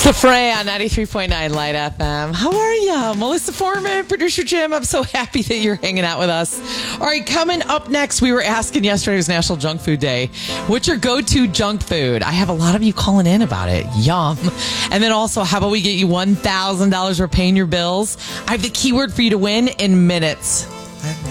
It's the Fray on 93.9 Light FM. How are you? Melissa Foreman, producer Jim. I'm so happy that you're hanging out with us. All right, coming up next, we were asking yesterday was National Junk Food Day. What's your go-to junk food? I have a lot of you calling in about it. Yum. And then also, how about we get you $1,000 for paying your bills? I have the keyword for you to win in minutes.